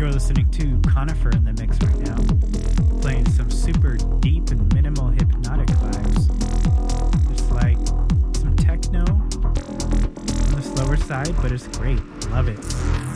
You're listening to Conifer in the mix right now, playing some super deep and minimal hypnotic vibes. It's like some techno on the slower side, but it's great. Love it.